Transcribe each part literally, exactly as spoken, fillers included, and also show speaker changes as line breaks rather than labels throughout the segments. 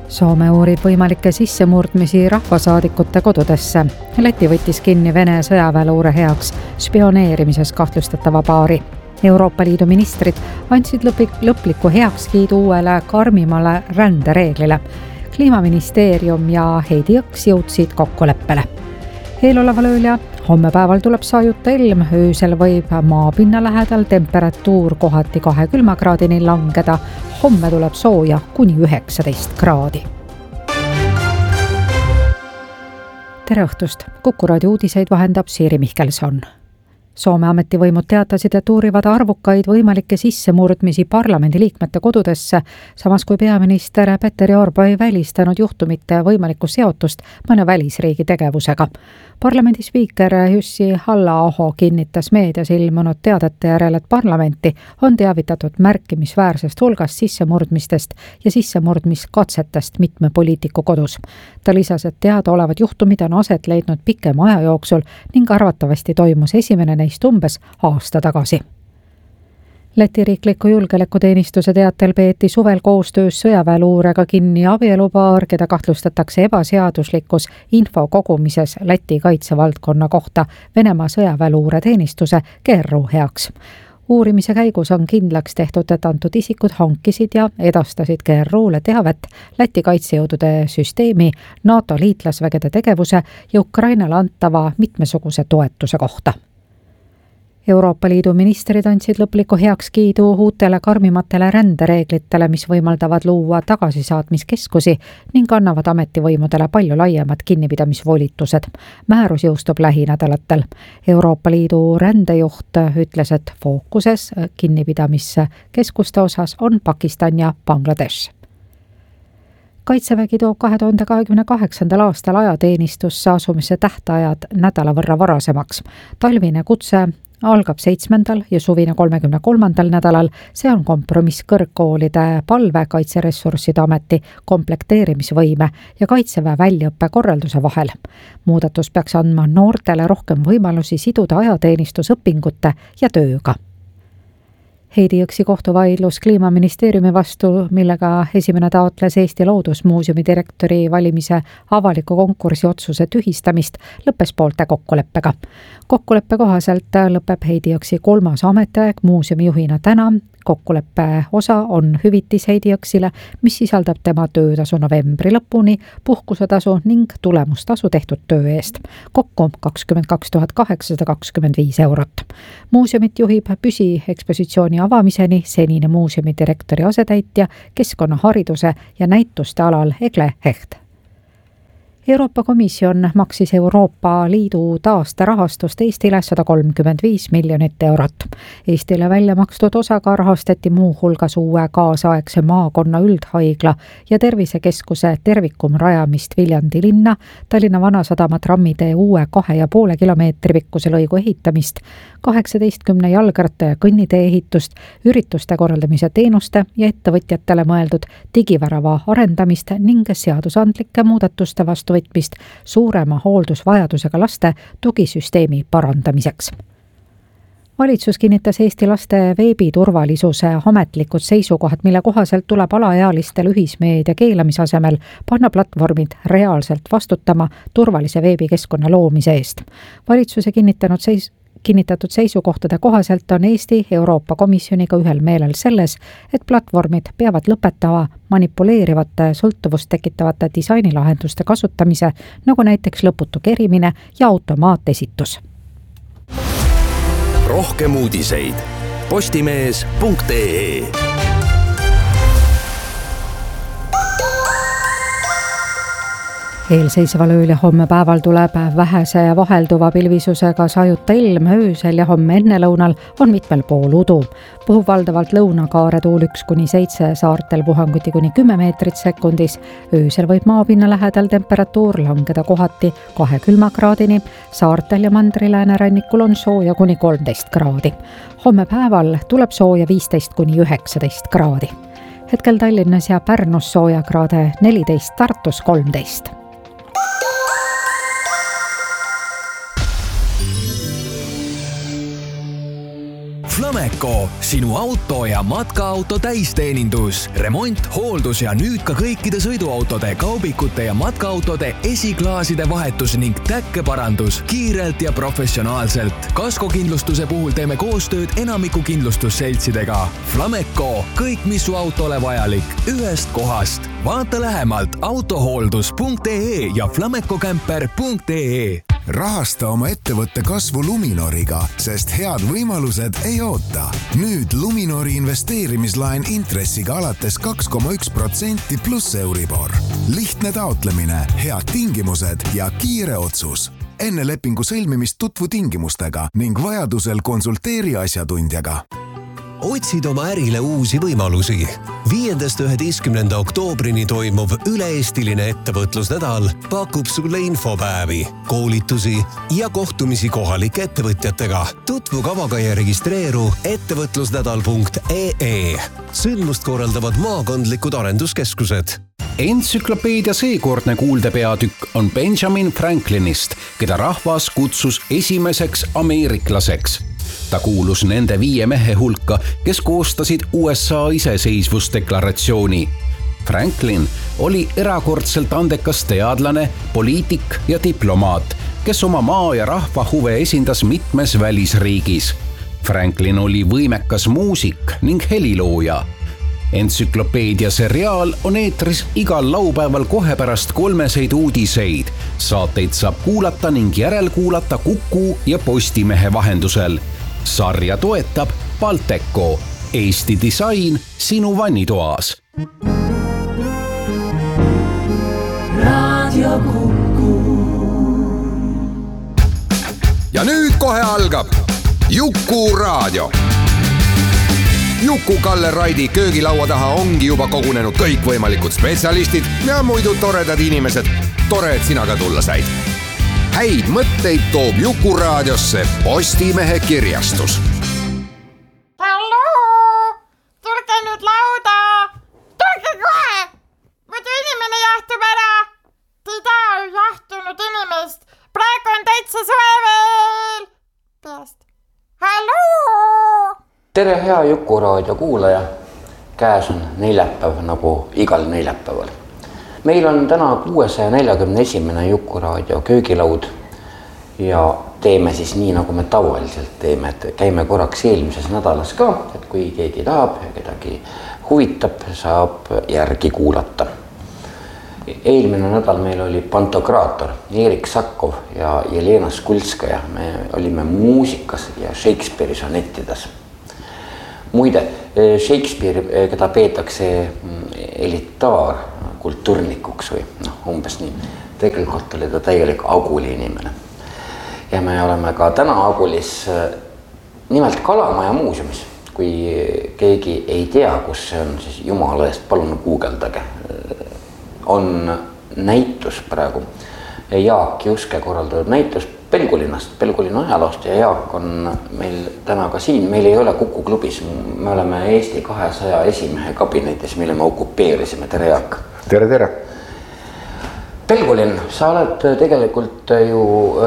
Soome uurib võimalikke sissemurdmisi rahvasaadikute kodudesse. Läti võttis kinni Vene sõjaväeluure heaks spioneerimises kahtlustatava paari. Euroopa Liidu ministrid andsid lõpliku heakskiidu uuele karmimale rändereeglile. Kliimaministeerium ja Heidi Jõks jõudsid kokkuleppele. Eeloleval ööl ja homme päeval tuleb sajuta ilm, öösel võib maapinna lähedal temperatuur kohati kahe külmakraadini langeda, homme tuleb sooja kuni üheksateist kraadi. Tere õhtust! Kuku raadio uudiseid vahendab Siiri Mihkelson. Soome ametivõimud teatasid, et uurivad arvukaid võimalikke sissemurdmisi parlamendiliikmete kodudesse, samas kui peaminister Petteri Orpo ei välistanud juhtumite võimalikku seotust mõne välisriigi tegevusega. Parlamendi spiiker Jussi Halla-aho kinnitas meedias ilmunud teadete järel, et parlamenti on teavitatud märkimisväärsest hulgast sissemurdmistest ja sissemurdmiskatsetest mitme poliitiku kodus. Ta lisas, et teadaolevad juhtumid on aset leidnud pikema aja jooksul ning arvatavasti toimus esimene neist umbes aasta tagasi. Läti riikliku julgeolekuteenistuse teatel peeti suvel koostöös sõjaväeluurega kinni abielupaar, keda kahtlustatakse ebaseaduslikus info kogumises Läti kaitsevaldkonna kohta Venemaa sõjaväeluure teenistuse G R U heaks. Uurimise käigus on kindlaks tehtud, et antud isikud hankisid ja edastasid G R U-le teavet Läti kaitsejõudude süsteemi, NATO liitlasvägede tegevuse ja Ukrainale antava mitmesuguse toetuse kohta. Euroopa Liidu ministrid andsid lõpliku heakskiidu uutele karmimatele rändereeglitele, mis võimaldavad luua tagasisaatmiskeskusi ning annavad ametivõimudele palju laiemad kinnipidamisvolitused. Määrus jõustub lähinädalatel. Euroopa Liidu rändejuht ütles, et fookuses kinnipidamiskeskuste osas on Pakistan ja Bangladesh. Kaitsevägi toob kahe tuhande kahekümne kaheksandal aastal ajateenistusse asumise tähtajad nädala võrra varasemaks. Talvine kutse algab seitsmendal ja suvine kolmekümne kolmandal nädalal. See on kompromiss kõrgkoolide palve, Kaitseressursside Ameti komplekteerimisvõime ja Kaitseväe väljaõppe korralduse vahel. Muudatus peaks andma noortele rohkem võimalusi siduda ajateenistusõpingute ja tööga. Heidi Jõksi kohtuvaidlus Kliimaministeeriumi vastu, millega esimene taotles Eesti Loodusmuuseumi direktori valimise avaliku konkursi otsuse tühistamist, lõppes poolte kokkuleppega. Kokkuleppe kohaselt lõpeb Heidi Jõksi kolmas ametiaeg muuseumi juhina täna. Kokkuleppe osa on hüvitis Heidi Jõksile, mis sisaldab tema töötasu novembri lõpuni, puhkusetasu ning tulemustasu tehtud töö eest. Kokku kakskümmend kaks tuhat kaheksasada kakskümmend viis eurot. Muuseumit juhib püsiekspositsiooni avamiseni senine muuseumi direktori asetäitja keskkonnahariduse ja näituste alal Egle Hecht. Euroopa Komisjon maksis Euroopa Liidu taastarahastust Eestile sada kolmkümmend viis miljonit eurot. Eestile välja makstud osaga rahastati muu hulgas uue kaasaegse maakonna üldhaigla ja tervisekeskuse tervikum rajamist Viljandi linna, Tallinna Vanasadama trammitee uue kahe ja poole kilomeetri pikkuse lõigu ehitamist, kaheksateistkümne jalgratta ja kõnnitee ehitust, ürituste korraldamise teenuste ja ettevõtjatele mõeldud digivärava arendamist ning seadusandlike muudatuste vastu võtmist suurema hooldusvajadusega laste tugisüsteemi parandamiseks. Valitsus kinnitas Eesti laste veebiturvalisuse ametlikud seisukohad, mille kohaselt tuleb alaealistel ühismeedia keelamise asemel panna platvormid reaalselt vastutama turvalise veebikeskkonna loomise eest. Valitsuse kinnitanud seis Kinnitatud seisukohtade kohaselt on Eesti Euroopa Komisjoniga ühel meelel selles, et platvormid peavad lõpetama manipuleerivate sõltuvust tekitavate disainilahenduste kasutamise, nagu näiteks lõputu kerimine ja automaatesitus.
Rohkem uudiseid postimees punkt ee.
Eelseiseval ööl ja homme päeval tuleb vähese ja vahelduva pilvisusega sajuta ilm, öösel ja homme ennelõunal on mitmel pool udu. Puhub valdavalt lõunakaare tuul üks kuni seitse, saartel puhanguti kuni kümme meetrit sekundis. Öösel võib maapinna lähedal temperatuur langeda kohati kahe külmakraadini, saartel ja mandrilääne rannikul on sooja kuni kolmteist kraadi. Homme päeval tuleb sooja viisteist kuni üheksateist kraadi. Hetkel Tallinnas ja Pärnus sooja kraade neliteist, Tartus kolmteist.
Flamek Flameco, sinu auto ja matkaauto täisteenindus, remont, hooldus ja nüüd ka kõikide sõiduautode, kaubikute ja matkaautode esiklaaside vahetus ning täkkeparandus kiirelt ja professionaalselt. Kaskokindlustuse puhul teeme koostööd enamiku kindlustusseltsidega. Flameco, kõik mis su autole vajalik, ühest kohast. Vaata lähemalt autohooldus punkt ee ja flamecocamper punkt ee.
Rahasta oma ettevõtte kasvu Luminoriga, sest head võimalused ei oota. Nüüd Luminori investeerimislaen intressiga alates kaks koma üks protsenti pluss Euribor. Lihtne taotlemine, head tingimused ja kiire otsus. Enne lepingu sõlmimist tutvu tingimustega ning vajadusel konsulteeri asjatundjaga.
Otsid oma ärile uusi võimalusi. viiendast üheteistkümnenda oktoobrini toimuv üle-eestiline ettevõtlusnädal pakub sulle infopäevi, koolitusi ja kohtumisi kohalike ettevõtjatega. Tutvu kavaga ja registreeru ettevõtlusnädal punkt ee. Sündmust korraldavad maakondlikud arenduskeskused.
Entsüklopeedia seekordne kuuldepeatükk on Benjamin Franklinist, keda rahvas kutsus esimeseks ameeriklaseks. Ta kuulus nende viie mehe hulka, kes koostasid U S A iseseisvusdeklaratsiooni. Franklin oli erakordselt andekas teadlane, poliitik ja diplomaat, kes oma maa ja rahva huve esindas mitmes välisriigis. Franklin oli võimekas muusik ning helilooja. Entsüklopeedia seriaal on eetris igal laupäeval kohe pärast kolmeseid uudiseid. Saateid saab kuulata ning järelkuulata Kuku ja Postimehe vahendusel. Sarja toetab Balteco, Eesti disain sinu vannitoas.
Radio Kuku.
Ja nüüd kohe algab Juku raadio. Juku-Kalle Raidi köögilaua taha ongi juba kogunenud kõikvõimalikud spetsialistid ja muidu toredad inimesed. Tore, et sina ka tulla said. Häid mõtteid toob Juku raadiosse Postimehe kirjastus.
Halloo! Tulge nüüd lauda! Tulge kohe! Muidu inimene jahtub ära! Te ei taha jahtunud inimest! Praegu on täitsa soe veel! Peast. Halloo!
Tere hea Juku raadio kuulaja! Käes on neljapäev nagu igal neljapäeval. Meil on täna kuuesaja neljakümne esimene Juku raadio köögilaud ja teeme siis nii, nagu me tavaliselt teeme, et käime korraks eelmises nädalas ka, et kui keegi tahab ja kedagi huvitab, saab järgi kuulata. Eelmine nädal meil oli pantokraator Erik Sakov ja Jelena Skulskaja. Me olime muusikas ja Shakespeare'i sonettides. Muide, Shakespeare, keda peetakse elitaar kulturnikuks või no, umbes nii. Tegelikult oli ta täielik Aguli inimene. Ja me oleme ka täna Agulis nimelt Kalamaja muuseumis. Kui keegi ei tea, kus see on, siis jumala eest palun guugeldage. On näitus praegu. Jaak Juske korraldatud näitus Pelgulinnast, Pelgulinna ajaloost ja Jaak on meil täna ka siin. Meil ei ole Kuku klubis. Me oleme Eesti kahesaja esimehe kabinetis, mille me okupeerisime. Tere Jaak!
Tere, tere!
Pelgulinn, sa oled tegelikult ju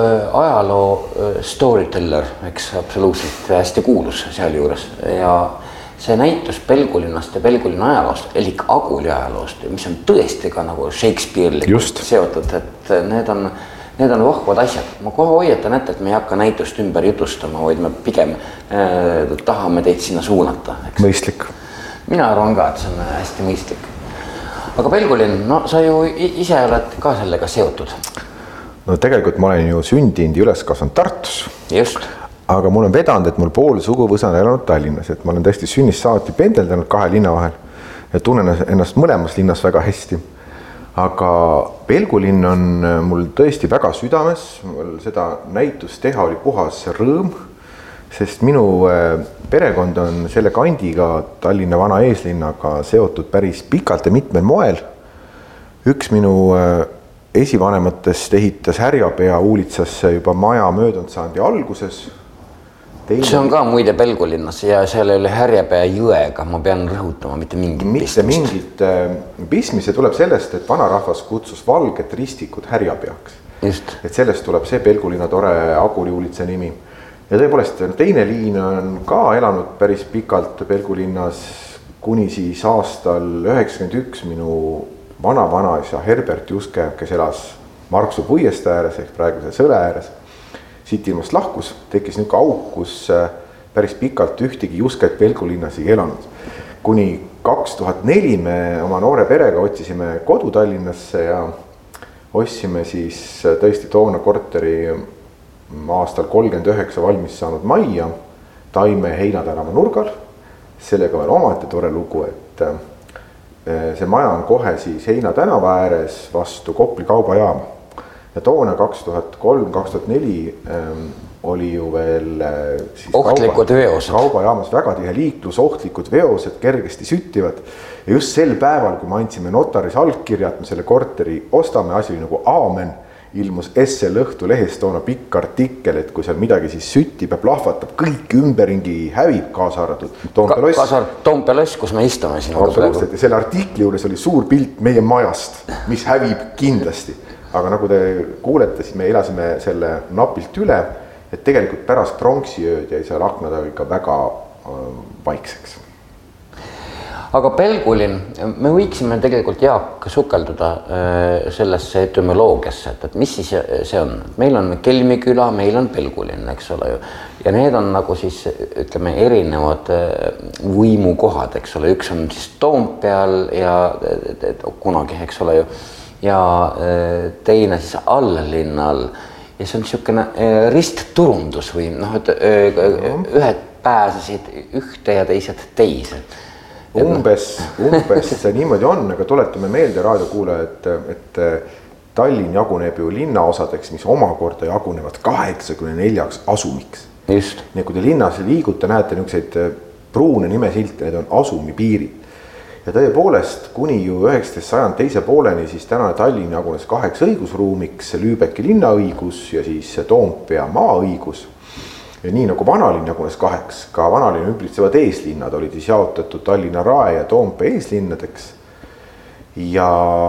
ajaloo storyteller, eks absoluutselt hästi kuulus seal juures. Ja see näitus Pelgulinnast ja Pelgulinna ajaloost, elik Aguli ajaloost, mis on tõesti ka nagu Shakespeare'likult seotud, et need on, need on vahvad asjad. Ma kohe hoiatan ette, et me ei hakka näitust ümber jutustama, vaid me pigem äh, tahame teid sinna suunata. Eks?
Mõistlik.
Mina arvan ka, et see on hästi mõistlik. Aga Pelgulinn, no sa ju ise oled ka sellega seotud.
No tegelikult ma olen ju sündinud ja üles kasvanud Tartus.
Just.
Aga mul on vedanud, et mul pool suguvõsa on elanud Tallinnas, et ma olen tõesti sünnist saati pendeldanud kahe linna vahel ja tunnen ennast mõlemas linnas väga hästi. Aga Pelgulinn on mul tõesti väga südames, seda näitust teha oli puhas rõõm, sest minu perekond on selle kandiga Tallinna vana eeslinnaga seotud päris pikalt ja mitmel moel. Üks minu esivanematest ehitas Härjapea uulitsasse juba maja möödunud sajandi alguses. Teine... See
on ka muide Pelgulinnas ja seal oli Härjapea jõega, ma pean rõhutama, mitte mingit
mitte mingit pistmist. See tuleb sellest, et vanarahvas kutsus valget ristikut Härjapeaks.
Just.
Et sellest tuleb see Pelgulinna tore Aguli uulitsa nimi. ja tõepoolest teine liin on ka elanud päris pikalt Pelgu linnas, kuni siis aastal üheksakümmend üks minu vana-vanaisa Herbert Juske, kes elas Marksu puieste ääres ehk praeguse Sõle ääres, siit ilmast lahkus, tekkis niisugune auk, kus päris pikalt ühtegi Jusket Pelgu linnas ei elanud. Kuni kaks tuhat neli me oma noore perega otsisime kodu Tallinnasse ja ostsime siis tõesti toona korteri aastal kolmkümmend üheksa valmis saanud majja Taime Heinatänava nurgal. Sellega veel omaette tore lugu, et see maja on kohe siis Heinatänava ääres vastu Kopli kaubajaama. Ja toona kaks tuhat kolm kaks tuhat neli ähm, oli ju veel siis
ohtlikud
kauba,
veosed.
Kaubajaamas väga tihe liiklus, ohtlikud veosed kergesti süttivad. Ja just sel päeval, kui me andsime notaris allkirja, et me selle korteri ostame, asi oli nagu aamen, ilmus S L õhtu lehes toona pikk artikkel, et kui seal midagi siis süttib ja plahvatab, kõik ümberringi hävib, kaasa arvatud Toompea loss.
Kaasa arvatud Toompea loss, kus me istume siin.
Absoluutselt, ja selle artikli juures oli suur pilt meie majast, mis hävib kindlasti. Aga nagu te kuulete, siis me elasime selle napilt üle, et tegelikult pärast pronksiööd jäi seal aknad ikka väga vaikseks.
Aga Pelgulinn, me võiksime tegelikult Jaak sukelduda sellesse etümoloogiasse, et, et mis siis see on? Meil on Kelmiküla, meil on Pelgulinn, eks ole ju. Ja need on nagu siis, ütleme, erinevad võimukohad, eks ole. Üks on siis Toompeal ja kunagi, eks ole ju. Ja teine siis alllinnal. Ja see on niisugune ristturundus või noh, et ühed pääsesid ühte ja teised teise.
Umbes, umbes see niimoodi on, aga tuletame meelde raadiokuule, et, et Tallinn jaguneb ju linnaosadeks, mis omakorda jagunevad kaheksakümne neljaks asumiks.
Just.
Nii kui te linnas liigute, näete niisuguseid pruune nimesilte, need on asumipiirid. Ja tõepoolest, kuni ju üheksateist sajand teise pooleni, siis tänane Tallinn jagunes kaheks õigusruumiks, Lüübeki linnaõigus ja siis Toompea maaõigus. Ja nii nagu vanalinn jagunes kaheks, ka vanalinn ümbritsevad eeslinnad olid siis jaotatud Tallinna Rae ja Toompea eeslinnadeks. Ja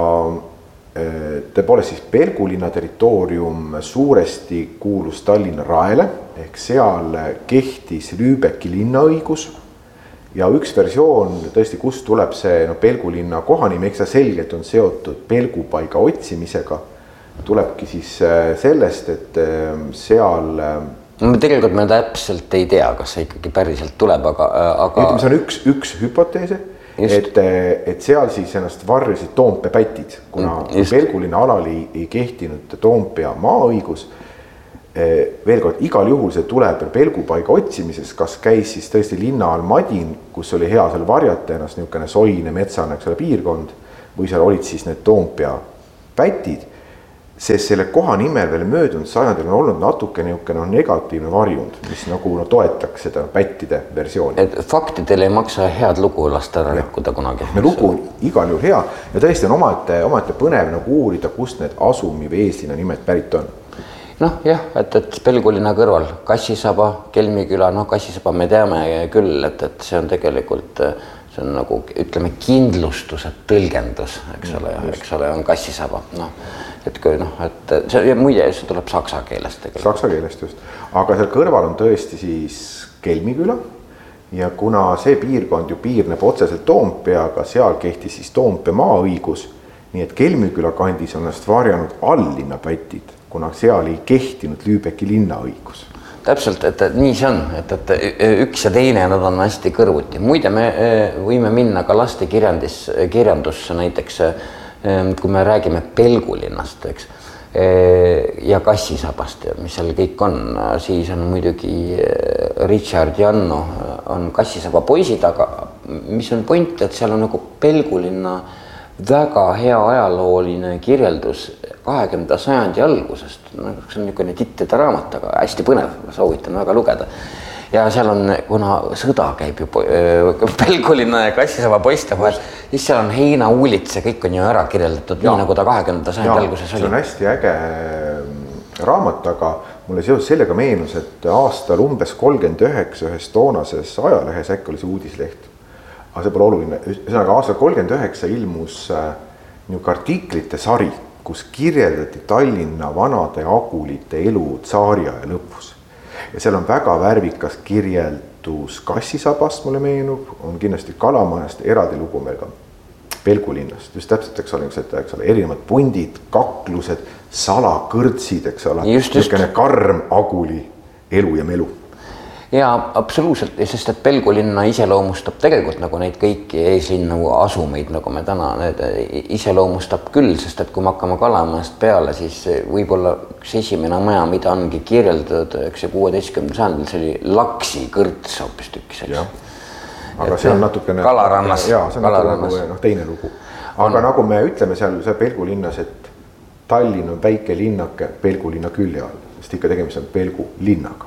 tõepoolest siis Pelgulinna territoorium suuresti kuulus Tallinna Raele, ehk seal kehtis Lüübeki linnaõigus. Ja üks versioon tõesti, kust tuleb see no, Pelgulinna kohanimi, eks see selgelt on seotud Pelgupaiga otsimisega. Tulebki siis sellest, et seal...
No, tegelikult me täpselt ei tea, kas see ikkagi päriselt tuleb, aga... aga...
Ütleme, see on üks, üks hüpoteese, et, et seal siis ennast varrisid Toompea pätid, kuna Just. Pelgulinna alal ei, ei kehtinud Toompea maaõigus. Veel kord, igal juhul see tuleb Pelgupaiga otsimises, kas käis siis tõesti linna all Madin, kus oli hea seal varjata ennast niisugune soine metsane eks ole, piirkond, või seal olid siis need Toompea pätid, sest selle koha nimel veel möödunud sajandil on olnud natuke niisugune no, negatiivne varjund, mis nagu no, toetaks seda pättide versiooni.
Et faktidel ei maksa head lugu lasta ära rikkuda kunagi.
Lugu on igal juhul hea ja tõesti on omaette, omaette põnev nagu uurida, kust need asumi või eeslinna nimed pärit on.
Noh jah, et, et Pelgulinna kõrval Kassisaba, Kelmiküla, noh Kassisaba me teame küll, et, et see on tegelikult, see on nagu ütleme kindlustuse tõlgendus, eks ole, eks ole, on Kassisaba, noh, et kui noh, et see ja muide, see tuleb saksa keelest tegelikult.
Saksa keelest just, aga seal kõrval on tõesti siis Kelmiküla ja kuna see piirkond ju piirneb otseselt Toompeaga, seal kehtis siis Toompea maaõigus, nii et Kelmiküla kandis on ennast varjanud alllinna pätid, kuna seal ei kehtinud Lüübeki linnaõigus.
Täpselt, et, et nii see on, et, et üks ja teine nad on hästi kõrvuti. Muide, me võime minna ka laste kirjandis, kirjandusse näiteks, kui me räägime Pelgulinnast, eks, ja Kassisabast, mis seal kõik on, siis on muidugi Richard Janno on Kassisaba poisid, aga mis on point, et seal on nagu Pelgulinna väga hea ajalooline kirjeldus kahekümnenda sajandi algusest. No, see on niisugune tittide raamat, aga hästi põnev, soovitan väga lugeda. Ja seal on, kuna sõda käib ju Pelgulinna ja Kassisaba poiste vahel, siis seal on heinaulits ja kõik on ju ära kirjeldatud, nii nagu ta kahekümnenda sajandi alguses oli.
See on hästi äge raamat, aga mulle seoses sellega meenus, et aastal umbes kolmkümmend üheksa ühes toonases ajalehes äkki oli see uudisleht. Aga see pole oluline. Ühesõnaga aastal kolmkümmend üheksa ilmus niisugune artiklite sari, kus kirjeldati Tallinna vanade agulite elu tsaariaja lõpus. ja seal on väga värvikas kirjeldus kassisabast, mulle meenub, on kindlasti Kalamajast, eraldi lugu meil ka Pelgulinnast, just täpselt, eks ole, eks ole, erinevad pundid, kaklused, salakõrtsid, eks ole, niisugune karm Aguli elu ja melu.
Ja absoluutselt, sest et Pelgulinna iseloomustab tegelikult nagu neid kõiki eeslinna asumeid, nagu me täna need iseloomustab küll, sest et kui me hakkame Kalamajast peale, siis võib-olla üks esimene maja, mida ongi kirjeldatud, eks see kuueteistkümnendal sajandil, see oli Laksi kõrts hoopis tükki sellist.
Aga see on natukene
Kalarannas,
jaa, see on Kalarannas. Nagu, no, teine lugu. Aga on. Nagu me ütleme seal, seal Pelgulinnas, et Tallinn on väike linnake Pelgulinna külje all, sest ikka tegemist on Pelgulinnaga.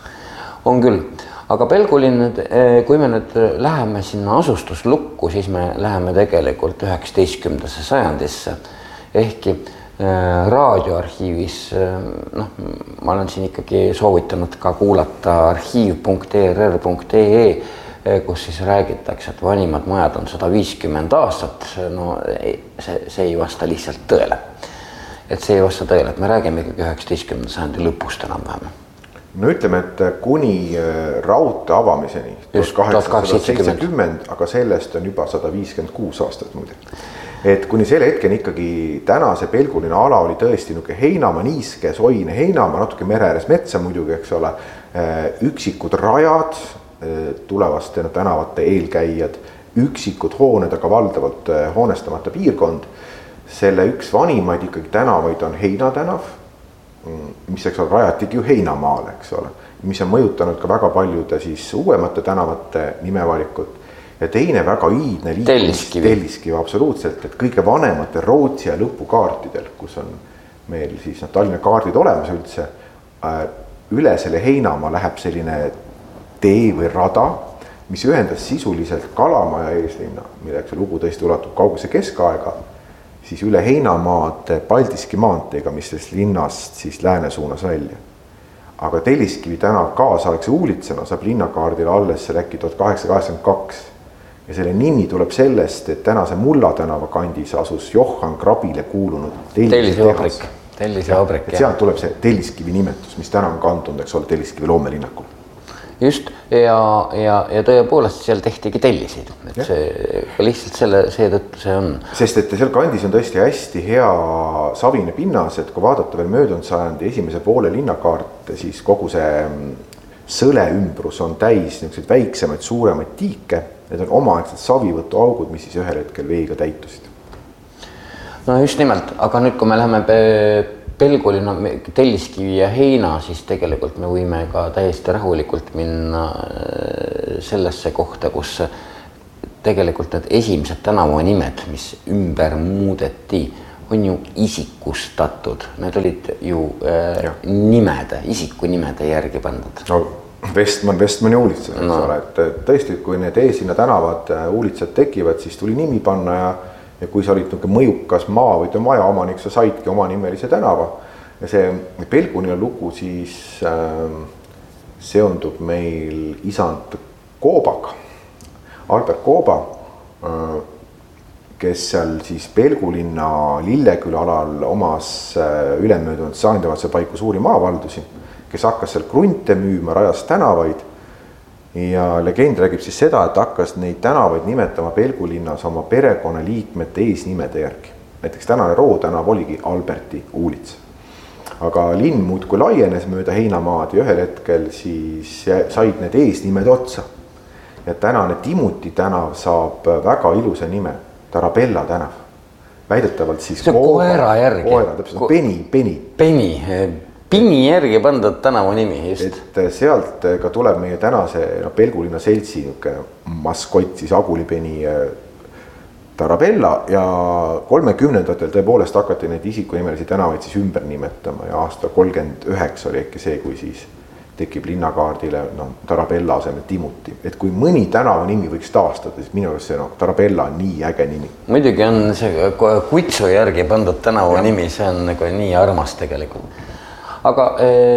On küll, aga Pelgulinn, kui me nüüd läheme sinna asustuslukku, siis me läheme tegelikult üheksateistkümnendasse sajandisse, ehkki raadioarhiivis, noh, ma olen siin ikkagi soovitanud ka kuulata arhiiv punkt e r r punkt e e, kus siis räägitakse, et vanimad majad on sada viiskümmend aastat, no see, see ei vasta lihtsalt tõele. Et see ei vasta tõele, et me räägime ikkagi üheksateistkümnenda sajandi lõpust enam vähem.
No ütleme, et kuni raudtee avamiseni tuhat kaheksasada seitsekümmend, aga sellest on juba sada viiskümmend kuus aastat muide. Et kuni selle hetken ikkagi tänase Pelgulinna ala oli tõesti niisugune heinamaa, niiske, soine heinamaa, natuke mere ääres metsa muidugi, eks ole, üksikud rajad, tulevaste tänavate eelkäijad, üksikud hooned, aga valdavalt hoonestamata piirkond. Selle üks vanimaid ikkagi tänavaid on Heinatänav, mis eks ole, rajatigi ju Heinamaale, eks ole, mis on mõjutanud ka väga paljude siis uuemate tänavate nimevalikut. Ja teine väga iidne liikumist,
Telliskivi.
Telliskivi absoluutselt, et kõige vanemate Rootsi ja lõpukaartidel, kus on meil siis no, Tallinna kaardid olemas üldse, üle selle Heinamaa läheb selline tee või rada, mis ühendas sisuliselt Kalamaja eeslinna, milleks lugu tõesti ulatub kaugesse keskaega, siis üle Heinamaad Paldiski maanteega, mis sellest linnast siis lääne suunas välja. Aga Telliskivi tänav kaasaegse uulitsena saab linnakaardile alles äkki tuhat kaheksasada kaheksakümmend kaks. Ja selle nimi tuleb sellest, et tänase Mulla tänava kandis asus Johan Krabile kuulunud
Tellisevabrik. Tellisevabrik,
jah. Sealt tuleb see Telliskivi nimetus, mis täna on kantunud, eks ole, Telliskivi loomelinnakul.
Just, ja, ja, ja tõepoolest seal tehtigi tellisid, et ja. See lihtsalt selle, see tõttu see on.
Sest et seal kandis on tõesti hästi hea savine pinnas, et kui vaadata veel möödunud sajandi esimese poole linnakaarte, siis kogu see sõle ümbrus on täis niisuguseid väiksemaid, suuremaid tiike, need on omaaegsed savivõtu augud, mis siis ühel hetkel veega täitusid.
No just nimelt, aga nüüd kui me läheme Pelgulinna, Telliskivi ja Heina, siis tegelikult me võime ka täiesti rahulikult minna sellesse kohta, kus tegelikult need esimesed tänavanimed, mis ümber muudeti, on ju isikustatud. Need olid ju äh, nimede, isiku nimede järgi pandud.
No, Vestman, Vestmani uulitsad, no. Et tõesti, kui need eeslinna tänavad uulitsad tekivad, siis tuli nimi panna ja ja kui sa olid mõjukas maa või maja omanik, sa saidki oma nimelise tänava. Ja see Pelgulinna lugu siis äh, seondub meil isand Koobaga. Albert Kooba, äh, kes seal siis Pelgulinna Lilleküla alal omas äh, ülemöödunud saandevatse paiku suuri maavaldusi, kes hakkas seal krunte müüma, rajas tänavaid. Ja legend räägib siis seda, et hakkas neid tänavaid nimetama Pelgulinnas oma perekonnaliikmete eesnimede järgi. Näiteks tänane Roo tänav oligi Alberti uulits. Aga linn muudkui laienes mööda Heinamaad ja ühel hetkel siis said need eesnimed otsa. Ja tänane Timuti tänav saab väga ilusa nime, Tarabella tänav. Väidetavalt siis
see on koera järgi.
Koera, täpselt, Peni, Peni.
Peni, Pini järgi pandud tänava nimi, just.
Et sealt ka tuleb meie tänase no, Pelgulinna seltsi maskott, siis Agulipeni Tarabella ja kolmekümnendatel tõepoolest hakati neid isikunimelisi tänavaid siis ümber nimetama ja aasta kolmkümmend üheksa oli äkki see, kui siis tekib linnakaardile no, Tarabella asemel Timuti. Et kui mõni tänava nimi võiks taastada, siis minu arust see no, Tarabella on nii äge nimi.
Muidugi on see kutsu järgi pandud tänava ja. Nimi, see on nagu nii armas tegelikult. Aga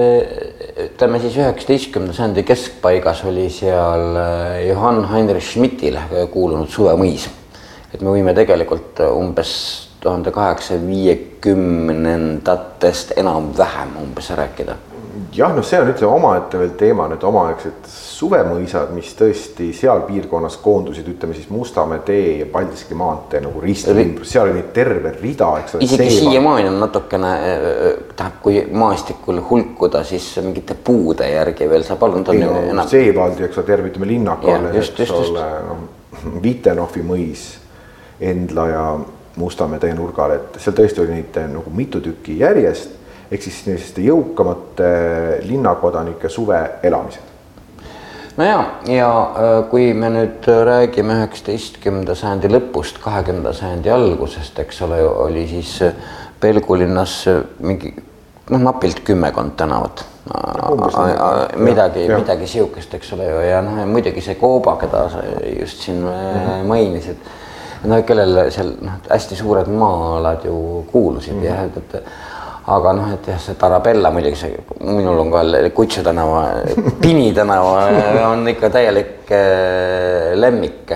ütleme siis üheksateistkümnenda sajandi keskpaigas oli seal Johann Heinrich Schmidtile kuulunud Suvemõis. Et me võime tegelikult umbes tuhande kaheksasaja viiekümnendatest enam vähem umbes rääkida.
jah, no see on üldse omaette veel teema, need omaaegsed suvemõisad, mis tõesti seal piirkonnas koondusid, ütleme siis Mustamäe tee ja Paldiski maantee nagu ristimbrus, seal oli terve rida, eks ole.
Isegi siiamaani on natukene, tähendab, kui maastikul hulkuda, siis mingite puude järgi veel saab olnud.
Ei, no, enam... Seevaldi, eks ole, terve, ütleme Linnakale,
just, just, just.
No, Vitenofi mõis, Endla ja Mustamäe tee nurgal, et seal tõesti oli neid nagu mitu tükki järjest, ehk siis selliste jõukamate linnakodanike suve elamised.
No ja, ja kui me nüüd räägime üheksateistkümnenda sajandi lõpust, kahekümnenda sajandi algusest, eks ole, oli siis Pelgulinnas mingi, noh, napilt kümmekond tänavat. Midagi, midagi siukest, eks ole, ja noh, muidugi see Kooba, keda sa just siin mm-hmm. mainisid, no kellel seal noh, hästi suured maa-alad ju kuulusid mm-hmm. ja et aga noh, et jah, see Tarabella muidugi see, minul on ka Kutsu tänava, Pini tänava on ikka täielik lemmik.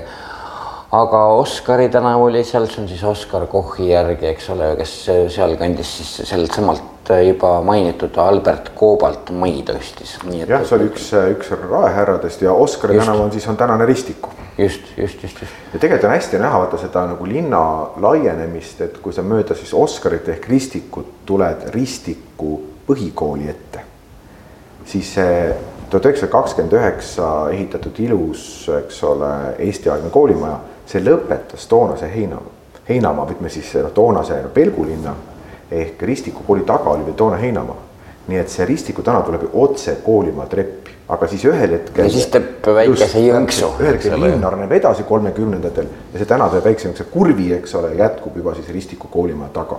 Aga Oskari tänav oli seal, see on siis Oskar Kochi järgi, eks ole, kes seal kandis siis sellelt samalt juba mainitud Albert Koobalt maid õstis.
Jah, see oli üks, üks raehärradest ja Oskari just. Tänav on siis on tänane Ristiku.
Just, just, just, just.
Ja tegelikult on hästi näha vaata seda nagu linna laienemist, et kui sa mööda siis Oskarit ehk Ristikut tuled Ristiku põhikooli ette, siis tuhat üheksasada kakskümmend üheksa ehitatud ilus, eks ole, Eesti-aegne koolimaja, see lõpetas toonase Heinamaa, Heinamaa, võtme siis no, toonase Pelgulinna ehk Ristiku kooli taga oli veel toona Heinamaa. Nii et see Ristiku tänav tuleb otse koolimaa treppi, aga siis ühel hetkel...
Ja siis teeb väikese jõnksu.
Ühel hetkel linn areneb edasi kolmekümnendatel ja see tänav teeb väikse kurvi, eks ole, jätkub juba siis Ristiku koolimaa taga.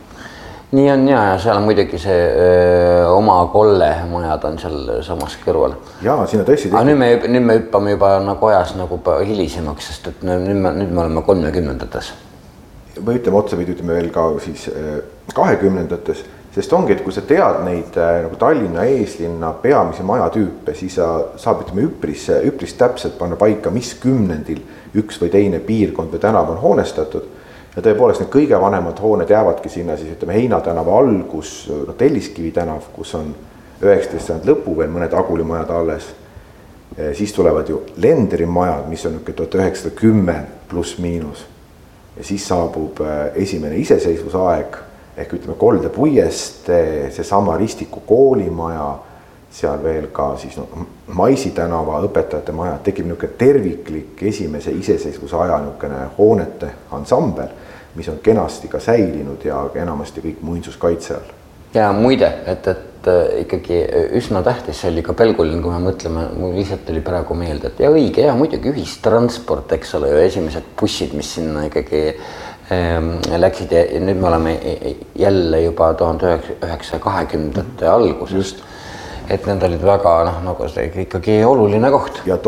Nii on ja, ja seal on muidugi see öö, oma kolle majad on seal samas kõrval.
Jaa, siin on tõesti...
Aga nüüd me, nüüd me hüppame juba nagu ajas nagu hilisemaks, sest et nüüd me, nüüd me oleme kolmekümnendates.
Või ütleme otsapidi, ütleme veel ka siis kahekümnendates, sest ongi, et kui sa tead neid nagu Tallinna eeslinna peamisi majatüüpe, siis sa saab ütleme üpris, üpris täpselt panna paika, mis kümnendil üks või teine piirkond või tänav on hoonestatud. Ja tõepoolest need kõige vanemad hooned jäävadki sinna siis ütleme Heina tänava algus, no, Telliskivi tänav, kus on üheksateistkümnenda sajandi lõpu veel mõned agulimajad alles. Siis tulevad ju Lenderi majad, mis on tuhat üheksasada kümme pluss miinus. Ja siis saabub esimene iseseisvusaeg, ehk ütleme Kolde puiest, seesama Ristiku koolimaja, seal veel ka siis no, Maisi tänava õpetajate maja, tekib niisugune terviklik esimese iseseisvuse aja niisugune hoonete ansambel, mis on kenasti ka säilinud ja enamasti kõik muinsuskaitse all.
Ja muide, et, et ikkagi üsna tähtis see oli ka Pelgulinn, kui me mõtleme, mul lihtsalt oli praegu meelde, et ja õige, ja muidugi ühistransport, eks ole, ju esimesed bussid, mis sinna ikkagi läksid ja nüüd me oleme jälle juba tuhande üheksasaja kahekümnendate algusest, et need olid väga, noh, nagu see ikkagi oluline koht.